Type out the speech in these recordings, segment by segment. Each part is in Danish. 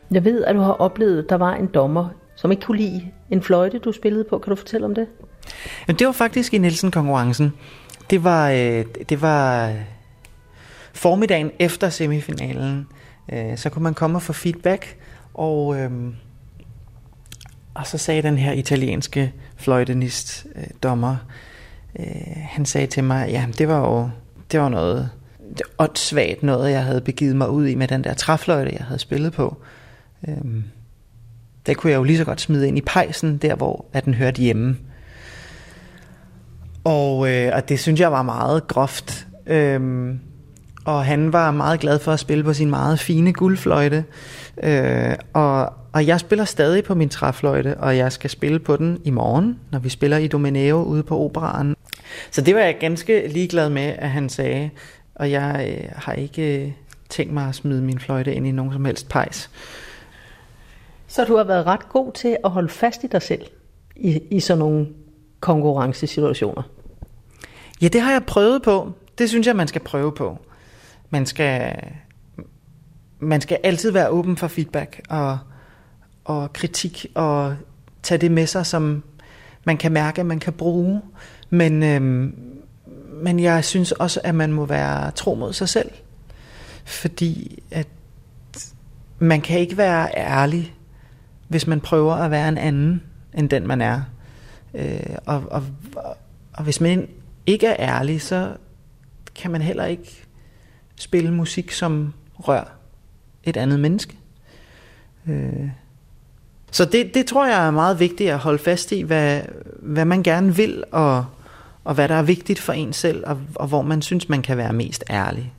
Jeg ved, at du har oplevet, at der var en dommer, som ikke kunne lide en fløjte, du spillede på. Kan du fortælle om det? Jamen, det var faktisk i Nielsen-konkurrencen. Det var formiddagen efter semifinalen. Så kunne man komme og få feedback, og så sagde den her italienske fløjtenist, dommer, han sagde til mig, ja, det var noget åndssvagt, noget jeg havde begivet mig ud i med den der træfløjte, jeg havde spillet på. Der kunne jeg jo lige så godt smide ind i pejsen, der hvor at den hørte hjemme. Og det synes jeg var meget groft. Og han var meget glad for at spille på sin meget fine guldfløjte. Og jeg spiller stadig på min træfløjte, og jeg skal spille på den i morgen, når vi spiller i Domeneo ude på Operaen. Så det var jeg ganske ligeglad med, at han sagde, og jeg har ikke tænkt mig at smide min fløjte ind i nogen som helst pejs. Så du har været ret god til at holde fast i dig selv i sådan nogle konkurrencesituationer? Ja, det har jeg prøvet på. Det synes jeg, man skal prøve på. Man skal altid være åben for feedback og kritik, og tage det med sig, som man kan mærke, man kan bruge. Men jeg synes også, at man må være tro mod sig selv. Fordi at man kan ikke være ærlig, hvis man prøver at være en anden, end den man er. Og hvis man ikke er ærlig, så kan man heller ikke spille musik, som rører et andet menneske. Så det tror jeg er meget vigtigt at holde fast i, hvad man gerne vil, og hvad der er vigtigt for en selv, og hvor man synes, man kan være mest ærlig.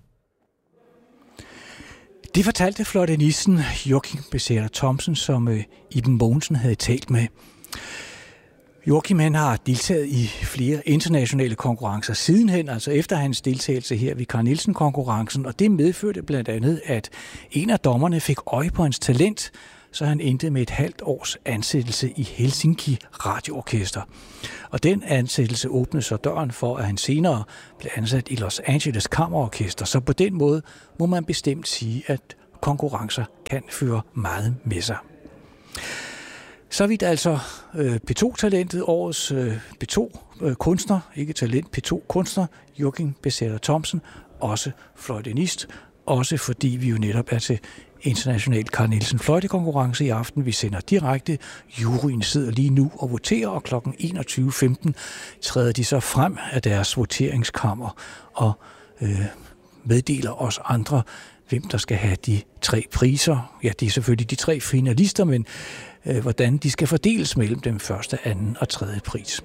Det fortalte fløjtenisten Joachim Becerra Thomsen, som Iben Mogensen havde talt med. Joachim, han har deltaget i flere internationale konkurrencer sidenhen, altså efter hans deltagelse her ved Carl Nielsen-konkurrencen, og det medførte blandt andet, at en af dommerne fik øje på hans talent, så han endte med et halvt års ansættelse i Helsinki Radioorkester. Og den ansættelse åbnede så døren for, at han senere blev ansat i Los Angeles Kammerorkester, så på den måde må man bestemt sige, at konkurrencer kan føre meget med sig. Så vidt altså P2-talentet, årets P2-kunstner, ikke talent, P2-kunstner, Joachim Becerra Thomsen, også fløjtenist, også fordi vi jo netop er til international Carl Nielsen fløjtekonkurrence i aften. Vi sender direkte. Juryen sidder lige nu og voterer, og kl. 21.15 træder de så frem af deres voteringskammer og meddeler os andre, hvem der skal have de 3 priser. Ja, det er selvfølgelig de 3 finalister, men hvordan de skal fordeles mellem dem første, anden og tredje pris.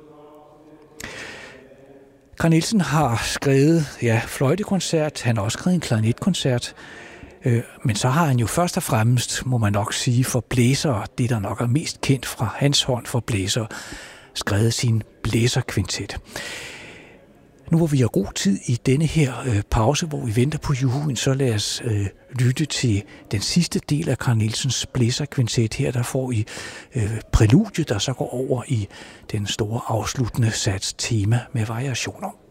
Carl Nielsen har skrevet fløjtekoncert, han har også skrevet en klarinetkoncert, men så har han jo først og fremmest, må man nok sige, for blæsere, det der nok er mest kendt fra hans hånd for blæsere, skrevet sin blæserkvintet. Nu hvor vi har god tid i denne her pause, hvor vi venter på juryen, så lad os lytte til den sidste del af Carl Nielsens blæserkvintet. Her der får I præludiet, der så går over i den store afsluttende sats tema med variationer.